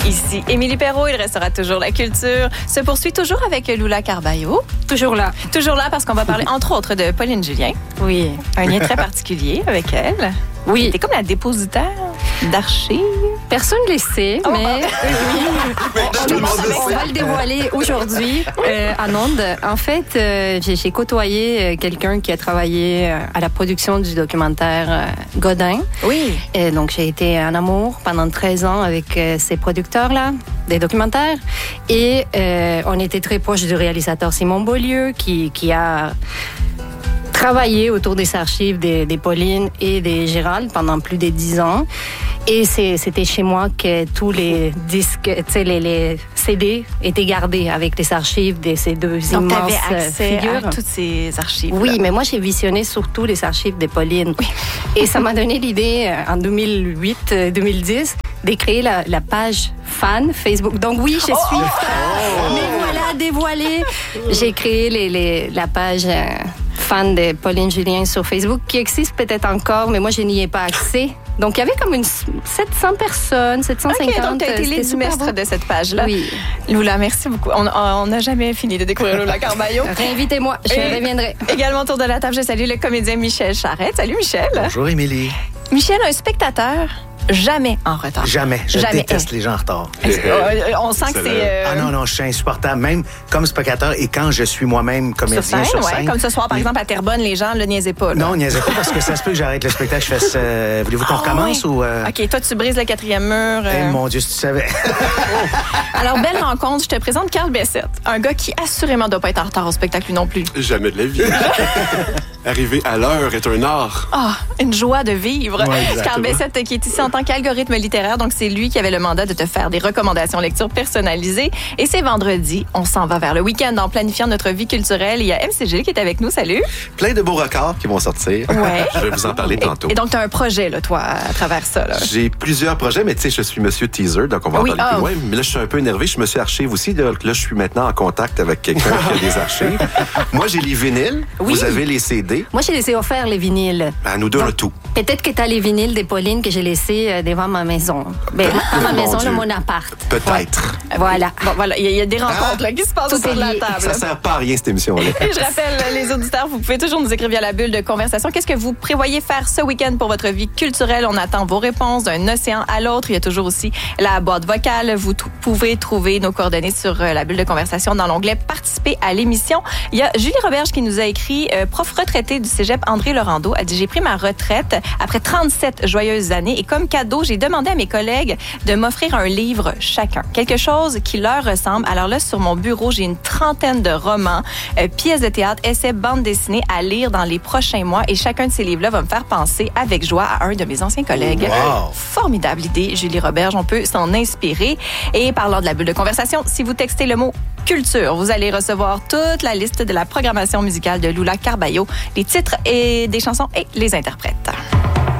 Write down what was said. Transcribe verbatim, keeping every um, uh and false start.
Ici Émilie Perrault, il restera toujours la culture. Se poursuit toujours avec Lula Carballo. Toujours là. Toujours là parce qu'on va parler entre autres de Pauline Julien. Oui. Un lien très particulier avec elle. Oui. T'es comme la dépositaire d'archives. Personne ne le sait, Oh, mais bah. oui. on, on, on va le dévoiler aujourd'hui euh, à Onde. En fait, euh, j'ai, j'ai côtoyé euh, quelqu'un qui a travaillé euh, à la production du documentaire euh, Godin. Oui. Et donc, j'ai été en amour pendant treize ans avec euh, ces producteurs-là, des documentaires. Et euh, on était très proche du réalisateur Simon Beaulieu, qui, qui a travaillé autour des archives des, des Pauline et des Gérald pendant plus de dix ans. Et c'est, c'était chez moi que tous les disques, tu sais, les, les C D étaient gardés avec les archives de ces deux Donc, immenses t'avais accès figures. à toutes ces archives. Oui, mais moi, j'ai visionné surtout les archives de Pauline. Oui. Et ça m'a donné l'idée, en deux mille huit deux mille dix, de créer la, la page fan Facebook. Donc oui, je suis Oh, oh, fan. Mais voilà, dévoilée. J'ai créé les, les, la page euh, fan de Pauline Julien sur Facebook, qui existe peut-être encore, mais moi, je n'y ai pas accès. Donc, il y avait comme une sept cents personnes, sept cent cinquante. OK, donc tu as été l'édumestre de cette page-là. Oui. Lula, merci beaucoup. On n'a jamais fini de découvrir Lula Carballo. Réinvitez-moi, je Et reviendrai. Également autour de la table, je salue le comédien Michel Charette. Salut Michel. Bonjour, Émilie. Michel, un spectateur jamais en retard. Jamais. Je Jamais. déteste les gens en retard. Euh, on sent que c'est... euh, Ah non, non, je suis insupportable, même comme spectateur et quand je suis moi-même comédien sur scène, sur ouais. scène. Comme ce soir, par exemple, à Terrebonne, les gens le niaisaient pas. Là. Non, niaisez pas parce que ça se peut que j'arrête le spectacle. Je fais euh, voulez-vous qu'on Ah, recommence ouais. ou... Euh... OK, toi, tu brises le quatrième mur. Eh, euh. mon Dieu, si tu savais. Alors, belle rencontre. Je te présente Carl Bessette. Un gars qui assurément doit pas être en retard au spectacle lui non plus. Jamais de la vie. Arriver à l'heure est un art. Ah, une joie de vivre. Ouais, exactement. Carl Bessette qui est ici en tant qu'algorithme littéraire. Donc, c'est lui qui avait le mandat de te faire des recommandations lecture personnalisées. Et c'est vendredi. On s'en va vers le week-end en planifiant notre vie culturelle. Il y a M C G qui est avec nous. Salut. Plein de beaux records qui vont sortir. Ouais. Je vais vous en parler tantôt. Et, et donc, tu as un projet, là, toi, à travers ça. Là. J'ai plusieurs projets, mais tu sais, je suis Monsieur Teaser, donc on va Oui, en parler oh. plus loin. Mais là, je suis un peu énervé. Je suis Monsieur Archive aussi. Là, là, je suis maintenant en contact avec quelqu'un qui a des archives. Moi, j'ai les vinyles. Oui. Vous avez les C D. Moi, j'ai laissé offert les vinyles. À nous deux, Donc, le tout. Peut-être que tu as les vinyles des Pauline que j'ai laissés euh, devant ma maison. Ben, pas ma Mon maison, Dieu. là, mon appart. Peut-être. Voilà. Bon, voilà, il y, a- il y a des rencontres là, qui se passent Tout autour est de la lié. table. Ça sert pas à rien, cette émission-là. Et je rappelle, les auditeurs, vous pouvez toujours nous écrire via la bulle de conversation. Qu'est-ce que vous prévoyez faire ce week-end pour votre vie culturelle? On attend vos réponses d'un océan à l'autre. Il y a toujours aussi la boîte vocale. Vous t- pouvez trouver nos coordonnées sur euh, la bulle de conversation dans l'onglet « Participer à l'émission ». Il y a Julie Roberge qui nous a écrit euh, « Prof retraité du cégep André Laurando a dit « J'ai pris ma retraite après trente-sept joyeuses années et comme cadeau, j'ai demandé à mes collègues de m'offrir un livre chacun. Quelque chose qui leur ressemble. Alors là, sur mon bureau, j'ai une trentaine de romans, euh, pièces de théâtre, essais, bandes dessinées à lire dans les prochains mois. Et chacun de ces livres-là va me faire penser avec joie à un de mes anciens collègues. Wow. Formidable idée, Julie Roberge. On peut s'en inspirer. Et parlant de la bulle de conversation, si vous textez le mot culture, vous allez recevoir toute la liste de la programmation musicale de Lula Carballo, les titres et des chansons et les interprètes.